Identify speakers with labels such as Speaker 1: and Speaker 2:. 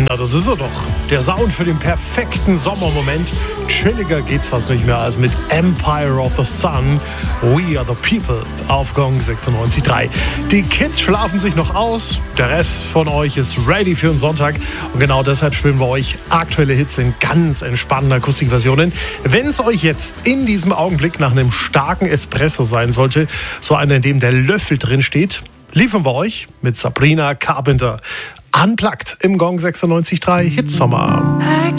Speaker 1: Na, das ist er doch. Der Sound für den perfekten Sommermoment. Chilliger geht's fast nicht mehr als mit Empire of the Sun. We are the people auf Gong 96.3. Die Kids schlafen sich noch aus. Der Rest von euch ist ready für den Sonntag. Und genau deshalb spielen wir euch aktuelle Hits in ganz entspannten Akustikversionen. Wenn es euch jetzt in diesem Augenblick nach einem starken Espresso sein sollte, so einer, in dem der Löffel drin steht, liefern wir euch mit Sabrina Carpenter Unplugged im Gong 96.3 Hitsommer.